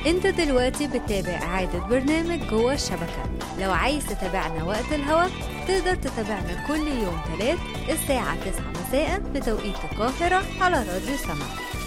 انت دلوقتي بتتابع إعادة برنامج جوه الشبكة. لو عايز تتابعنا وقت الهوا تقدر تتابعنا كل يوم 3 الساعة 9 مساء بتوقيت القاهرة على راديو سما.